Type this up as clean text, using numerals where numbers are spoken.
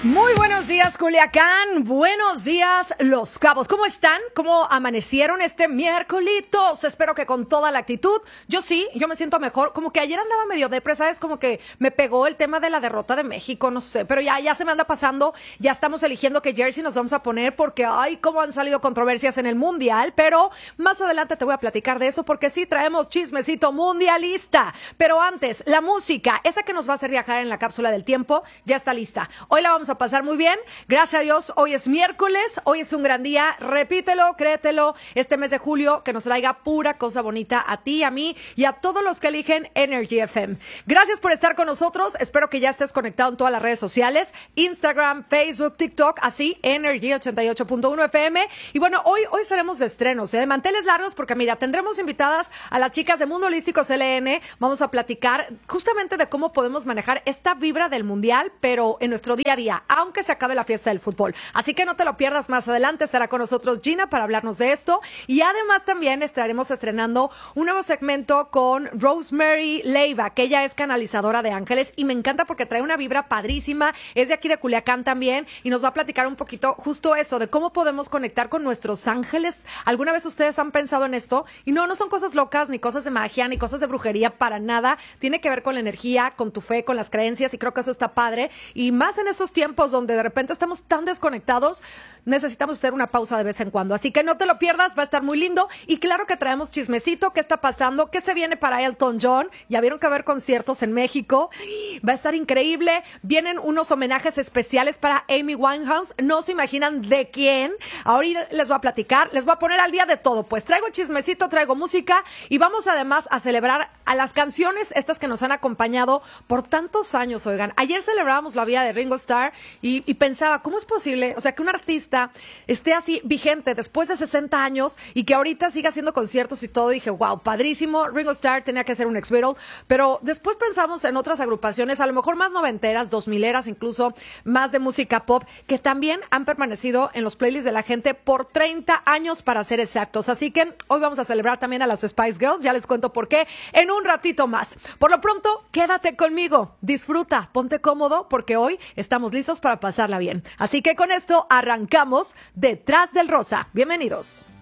Muy buenos días, Culiacán. Buenos días, Los Cabos. ¿Cómo están? ¿Cómo amanecieron este miércolitos? Espero que con toda la actitud. Yo me siento mejor. Como que ayer andaba medio depresa, es como que me pegó el tema de la derrota de México, no sé. Pero ya se me anda pasando. Ya estamos eligiendo qué jersey nos vamos a poner porque, ay, cómo han salido controversias en el Mundial. Pero más adelante te voy a platicar de eso porque sí traemos chismecito mundialista. Pero antes, la música, esa que nos va a hacer viajar en la cápsula del tiempo, ya está lista. Hoy la vamos a pasar muy bien, gracias a Dios. Hoy es miércoles, hoy es un gran día, repítelo, créetelo, este mes de julio que nos traiga pura cosa bonita a ti, a mí y a todos los que eligen Energy FM. Gracias por estar con nosotros, espero que ya estés conectado en todas las redes sociales, Instagram, Facebook, TikTok, así Energy 88.1 FM. Y bueno, hoy seremos de estrenos, de manteles largos, porque mira, tendremos invitadas a las chicas de Mundo Holístico CLN. Vamos a platicar justamente de cómo podemos manejar esta vibra del mundial, pero en nuestro día a día, aunque se acabe la fiesta del fútbol. Así que no te lo pierdas, más adelante estará con nosotros Gina para hablarnos de esto. Y además también estaremos estrenando un nuevo segmento con Rosemary Leiva, que ella es canalizadora de ángeles y me encanta porque trae una vibra padrísima, es de aquí de Culiacán también y nos va a platicar un poquito justo eso, de cómo podemos conectar con nuestros ángeles. ¿Alguna vez ustedes han pensado en esto? Y no son cosas locas, ni cosas de magia, ni cosas de brujería, para nada. Tiene que ver con la energía, con tu fe, con las creencias, y creo que eso está padre. Y más en estos tiempos donde de repente estamos tan desconectados, necesitamos hacer una pausa de vez en cuando. Así que no te lo pierdas, va a estar muy lindo. Y claro que traemos chismecito, qué está pasando, qué se viene para Elton John. Ya vieron que va a haber conciertos en México. Va a estar increíble. Vienen unos homenajes especiales para Amy Winehouse. No se imaginan de quién. Ahorita les voy a platicar, les voy a poner al día de todo. Pues traigo chismecito, traigo música y vamos además a celebrar a las canciones estas que nos han acompañado por tantos años. Oigan, ayer celebrábamos la vida de Ringo Starr y pensaba, ¿cómo es posible? O sea, que un artista esté así vigente después de 60 años y que ahorita siga haciendo conciertos y todo. Y dije, wow, padrísimo. Ringo Starr tenía que ser un ex-Beatle, pero después pensamos en otras agrupaciones, a lo mejor más noventeras, 2000eras, incluso más de música pop, que también han permanecido en los playlists de la gente por 30 años para ser exactos. Así que hoy vamos a celebrar también a las Spice Girls. Ya les cuento por qué en un ratito más. Por lo pronto, quédate conmigo, disfruta, ponte cómodo, porque hoy estamos listos para pasarla bien. Así que con esto arrancamos Detrás del Rosa. Bienvenidos.